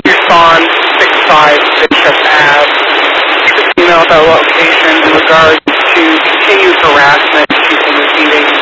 respond 65 Bishop Ave. This email at that location in regards to continued harassment she's been receiving